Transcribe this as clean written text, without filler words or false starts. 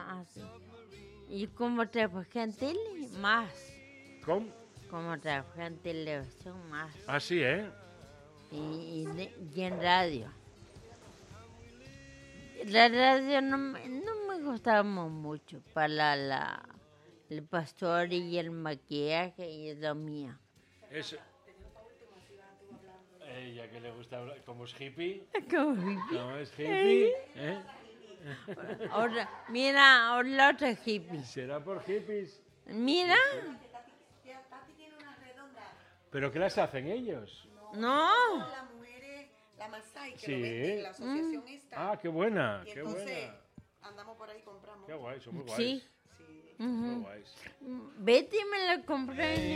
más. Y como trabajo en tele, más. Com? Como trabajo en televisión, más. Ah, sí, ¿eh? Y en radio. La radio no me gustaba mucho para el pastor y el maquillaje y lo mío. Es... Ella que le gusta hablar, como es hippie. Como es hippie, ¿eh? ahora, mira, ahora la otra hippie. ¿Será por hippies? Mira. ¿Pero qué las hacen ellos? No. Las mujeres, la Masai, que Sí. lo venden, la asociación esta. Ah, qué buena, Y qué entonces buena. andamos por ahí y compramos. Qué guay, son muy guays. Sí. Sí. Muy guays. Betty me la compré.